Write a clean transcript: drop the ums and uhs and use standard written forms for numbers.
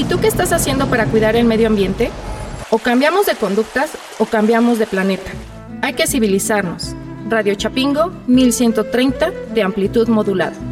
¿Y tú qué estás haciendo para cuidar el medio ambiente? O cambiamos de conductas o cambiamos de planeta. Hay que civilizarnos. Radio Chapingo, 1130 de amplitud modulada.